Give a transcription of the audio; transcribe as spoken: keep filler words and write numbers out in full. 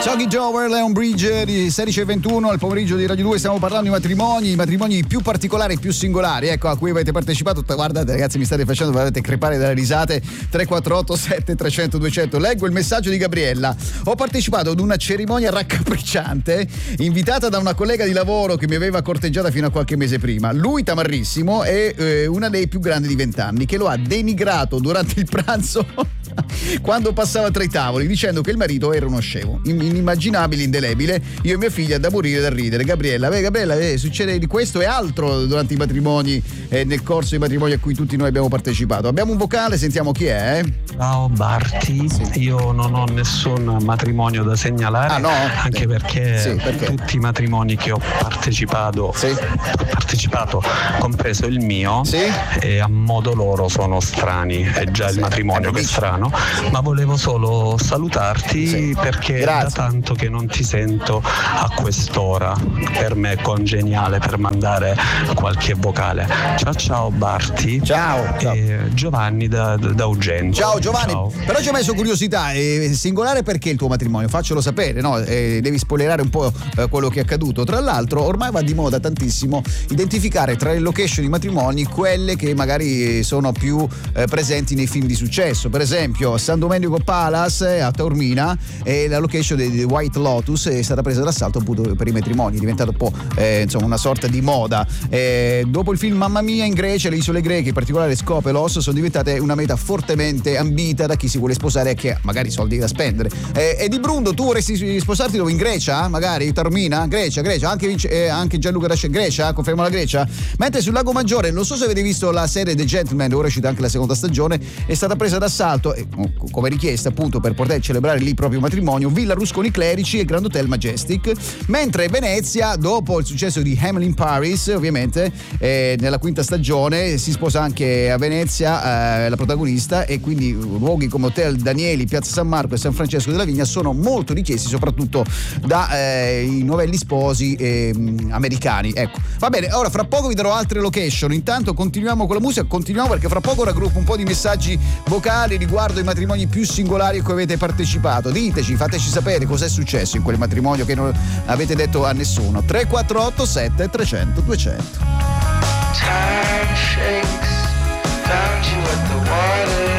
Soggy Jover, Leon Bridge di sedici e ventuno al pomeriggio di Radio due. Stiamo parlando di matrimoni, i matrimoni più particolari, più singolari, ecco, a cui avete partecipato. Guardate ragazzi, mi state facendo veramente crepare dalle risate. Tre quattro otto sette trecento duecento. Leggo il messaggio di Gabriella. Ho partecipato ad una cerimonia raccapricciante invitata da una collega di lavoro che mi aveva corteggiata fino a qualche mese prima. Lui tamarrissimo e eh, una dei più grandi di vent'anni, che lo ha denigrato durante il pranzo quando passava tra i tavoli, dicendo che il marito era uno scemo, inimmaginabile, indelebile. Io e mia figlia da morire da ridere. Gabriella, beh, Gabriella, eh, succede di questo e altro durante i matrimoni, eh, nel corso dei matrimoni a cui tutti noi abbiamo partecipato. Abbiamo un vocale, sentiamo chi è. Ciao Barti, sì. Io non ho nessun matrimonio da segnalare, ah, no? anche perché, sì, perché tutti i matrimoni che ho partecipato, sì. ho partecipato, compreso il mio, sì. e a modo loro sono strani, è già sì. il matrimonio che è strano. Ma volevo solo salutarti sì. perché Grazie. è da tanto che non ti sento a quest'ora. Per me è congeniale per mandare qualche vocale. Ciao ciao Barti. Ciao, ciao. E Giovanni da, da Ugento. Ciao Giovanni. Ciao. Però ci ho messo curiosità, è singolare perché il tuo matrimonio? Faccelo sapere, no? Eh, devi spoilerare un po' eh, quello che è accaduto. Tra l'altro ormai va di moda tantissimo identificare tra le location di matrimoni quelle che magari sono più eh, presenti nei film di successo. Per esempio San Domenico Palace a Taormina, e la location di White Lotus è stata presa d'assalto appunto per i matrimoni, è diventato un po' eh, insomma una sorta di moda. Eh, dopo il film Mamma Mia, in Grecia le isole greche, in particolare Skopelos, sono diventate una meta fortemente ambita da chi si vuole sposare e che ha magari soldi da spendere. Eh, e di Brundo, tu vorresti sposarti dove? In Grecia? Magari Taormina? Grecia, Grecia, anche, Vince, eh, anche Gianluca Rasce Grecia, confermo la Grecia. Mentre sul Lago Maggiore, non so se avete visto la serie The Gentleman, ora è uscita anche la seconda stagione, è stata presa d'assalto come richiesta appunto per poter celebrare lì il proprio matrimonio Villa Rusconi Clerici e Grand Hotel Majestic. Mentre Venezia, dopo il successo di Emily in Paris, ovviamente eh, nella quinta stagione si sposa anche a Venezia eh, la protagonista, e quindi luoghi come Hotel Danieli, Piazza San Marco e San Francesco della Vigna sono molto richiesti soprattutto dai eh, novelli sposi eh, americani. Ecco, va bene, ora fra poco vi darò altre location, intanto continuiamo con la musica, continuiamo perché fra poco raggruppo un po' di messaggi vocali riguardo i matrimoni più singolari a cui avete partecipato. Diteci, fateci sapere cosa è successo in quel matrimonio che non avete detto a nessuno. Tre quattro otto sette trecento duecento. Time shakes, found you at the water.